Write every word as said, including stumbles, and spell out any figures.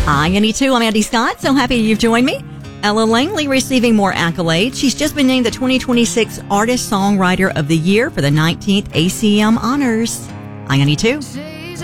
Hi, Annie too. I'm Andy Scott. So happy you've joined me. Ella Langley receiving more accolades. She's just been named the twenty twenty-six Artist Songwriter of the Year for the nineteenth A C M Honors. Hi, Annie too.